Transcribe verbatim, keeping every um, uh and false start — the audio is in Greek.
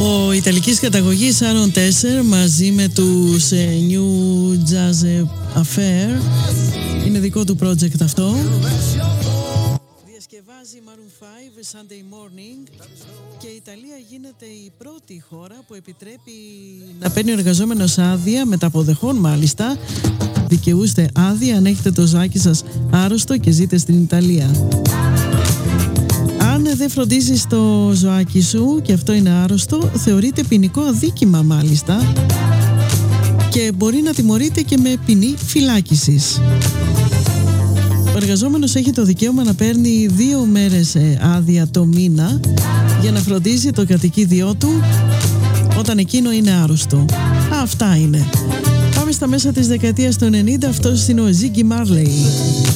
Ο ιταλικής καταγωγής Aaron Tesser μαζί με τους ε, New Jazz Affair, είναι δικό του project αυτό. Διασκευάζει Maroon πέντε Sunday Morning και η Ιταλία γίνεται η πρώτη χώρα που επιτρέπει να παίρνει ο εργαζόμενος άδεια, μετά από δεχόν μάλιστα. Δικαιούστε άδεια αν έχετε το ζάκι σας άρρωστο και ζείτε στην Ιταλία. Αν δεν φροντίζεις το ζωάκι σου και αυτό είναι άρρωστο, θεωρείται ποινικό αδίκημα μάλιστα και μπορεί να τιμωρείται και με ποινή φυλάκισης. Ο εργαζόμενος έχει το δικαίωμα να παίρνει δύο μέρες άδεια το μήνα για να φροντίζει το κατοικίδιό του όταν εκείνο είναι άρρωστο. Αυτά είναι. Πάμε στα μέσα της δεκαετίας του ενενήντα, αυτός είναι ο Ziggy Marley.